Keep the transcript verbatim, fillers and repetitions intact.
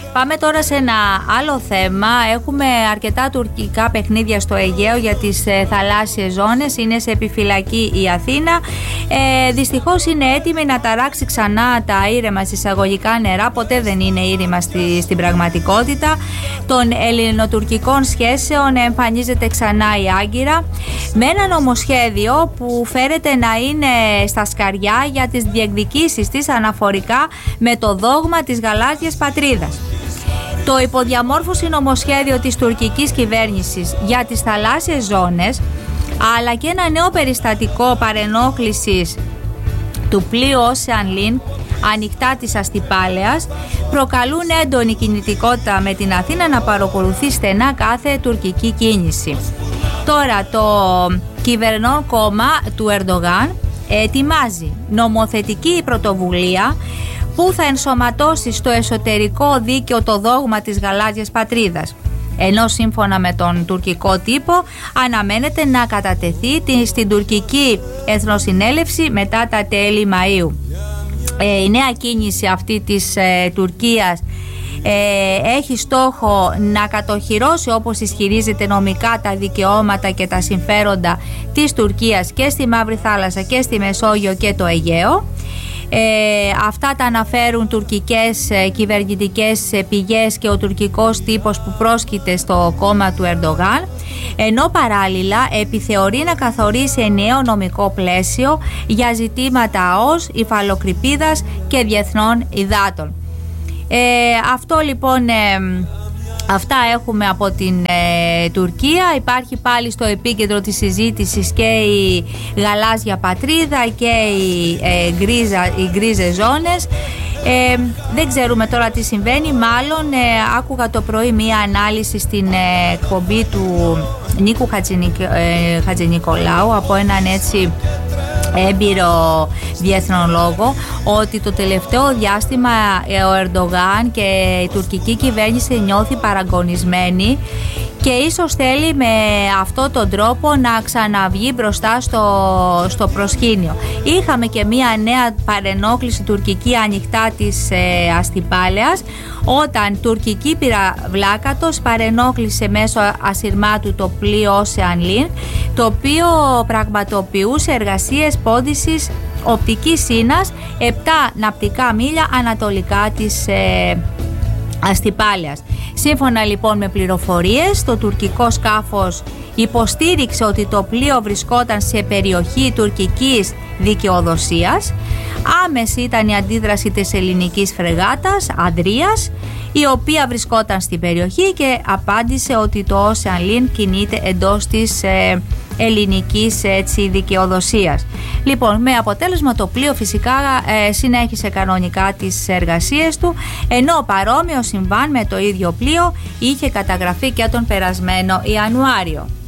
Πάμε τώρα σε ένα άλλο θέμα. Έχουμε αρκετά τουρκικά παιχνίδια στο Αιγαίο για τις ε, θαλάσσιες ζώνες. Είναι σε επιφυλακή η Αθήνα. Ε, δυστυχώς είναι έτοιμη να ταράξει ξανά τα ήρεμα εισαγωγικά νερά. Ποτέ δεν είναι ήρεμα στη, στην πραγματικότητα των ελληνοτουρκικών σχέσεων. Εμφανίζεται ξανά η Άγκυρα με ένα νομοσχέδιο που φέρεται να είναι στα σκαριά για τις διεκδικήσεις της αναφορικά με το δόγμα της γαλάζιας πατρίδας. Το υποδιαμόρφωση νομοσχέδιο της τουρκικής κυβέρνησης για τις θαλάσσιες ζώνες, αλλά και ένα νέο περιστατικό παρενόχλησης του πλοίου Ocean Link ανοιχτά της Αστυπάλαιας, προκαλούν έντονη κινητικότητα με την Αθήνα να παρακολουθεί στενά κάθε τουρκική κίνηση. Τώρα το κυβερνών κόμμα του Ερντογάν ετοιμάζει νομοθετική πρωτοβουλία που θα ενσωματώσει στο εσωτερικό δίκαιο το δόγμα της γαλάζιας πατρίδας, ενώ σύμφωνα με τον τουρκικό τύπο αναμένεται να κατατεθεί στην τουρκική εθνοσυνέλευση μετά τα τέλη Μαΐου. Ε, η νέα κίνηση αυτή της ε, Τουρκίας ε, έχει στόχο να κατοχυρώσει, όπως ισχυρίζεται, νομικά τα δικαιώματα και τα συμφέροντα της Τουρκίας και στη Μαύρη Θάλασσα και στη Μεσόγειο και το Αιγαίο. Ε, αυτά τα αναφέρουν τουρκικές ε, κυβερνητικές ε, πηγές και ο τουρκικός τύπος που πρόσκειται στο κόμμα του Ερντογάν, ενώ παράλληλα επιθεωρεί να καθορίσει ενιαίο νομικό πλαίσιο για ζητήματα ΑΟΣ, υφαλοκρηπίδας και διεθνών υδάτων. Ε, αυτό λοιπόν... Ε, Αυτά έχουμε από την ε, Τουρκία. Υπάρχει πάλι στο επίκεντρο της συζήτησης και η γαλάζια πατρίδα και οι, ε, γκρίζα, οι γκρίζες ζώνες. Ε, δεν ξέρουμε τώρα τι συμβαίνει. Μάλλον ε, άκουγα το πρωί μία ανάλυση στην ε, εκπομπή του Νίκου Χατζηνικ, ε, Χατζηνικολάου από έναν έτσι έμπειρο διεθνολόγο, ότι το τελευταίο διάστημα ο Ερντογάν και η τουρκική κυβέρνηση νιώθει παραγωνισμένη και ίσως θέλει με αυτόν τον τρόπο να ξαναβγεί μπροστά στο, στο προσκήνιο. Είχαμε και μία νέα παρενόχληση τουρκική ανοιχτά της ε, Αστυπάλαιας, όταν τουρκική πυραυλάκατος παρενόχλησε μέσω ασυρμάτου το πλοίο Ocean Link, το οποίο πραγματοποιούσε εργασίες πόντισης οπτικής σύνας επτά ναυτικά μίλια ανατολικά της ε, Αστυπάλαιας. Σύμφωνα λοιπόν με πληροφορίες, το τουρκικό σκάφος υποστήριξε ότι το πλοίο βρισκόταν σε περιοχή τουρκικής δικαιοδοσίας. Άμεση ήταν η αντίδραση της ελληνικής φρεγάτας Ανδρείας, η οποία βρισκόταν στην περιοχή και απάντησε ότι το Ocean Link κινείται εντός της ε, ελληνικής έτσι, δικαιοδοσίας. Λοιπόν, με αποτέλεσμα το πλοίο φυσικά ε, συνέχισε κανονικά τις εργασίες του, ενώ παρόμοιο συμβάν με το ίδιο πλοίο είχε καταγραφεί και τον περασμένο Ιανουάριο.